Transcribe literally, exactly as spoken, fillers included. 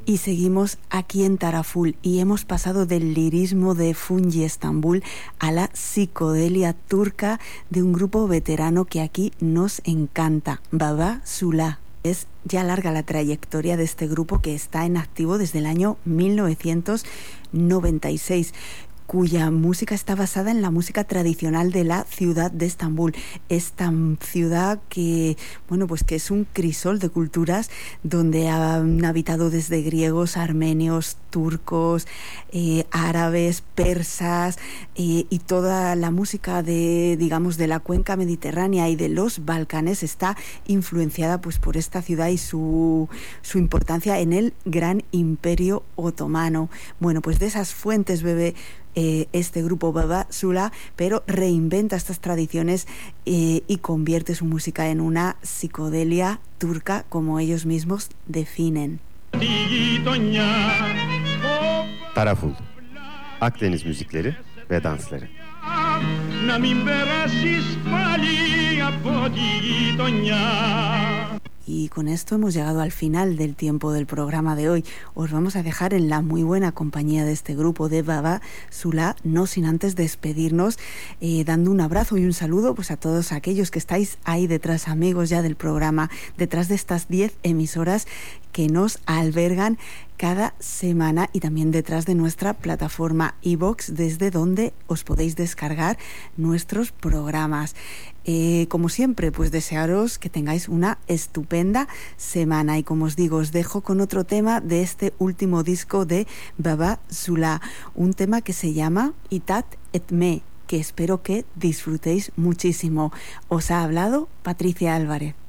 Y seguimos aquí en Taraful y hemos pasado del lirismo de Fungi Estambul a la psicodelia turca de un grupo veterano que aquí nos encanta, Baba Sula. Es ya larga la trayectoria de este grupo que está en activo desde el año mil novecientos noventa y seis. Cuya música está basada en la música tradicional de la ciudad de Estambul. Esta ciudad que, bueno, pues que es un crisol de culturas donde han habitado desde griegos, armenios, turcos, eh, árabes, persas eh, y toda la música de, digamos, de la cuenca mediterránea y de los Balcanes está influenciada pues por esta ciudad y su, su importancia en el gran imperio otomano. Bueno, pues de esas fuentes bebe Eh, este grupo Baba Sula, pero reinventa estas tradiciones eh, y convierte su música en una psicodelia turca, como ellos mismos definen. Taraful, Akdeniz müzikleri ve dansları. Y con esto hemos llegado al final del tiempo del programa de hoy. Os vamos a dejar en la muy buena compañía de este grupo de Baba Sula, no sin antes despedirnos, eh, dando un abrazo y un saludo pues a todos aquellos que estáis ahí detrás, amigos ya del programa, detrás de estas diez emisoras que nos albergan cada semana y también detrás de nuestra plataforma iVoox, desde donde os podéis descargar nuestros programas. Eh, como siempre, pues desearos que tengáis una estupenda semana y como os digo, os dejo con otro tema de este último disco de Baba Sula, un tema que se llama Itat Etme, que espero que disfrutéis muchísimo. Os ha hablado Patricia Álvarez.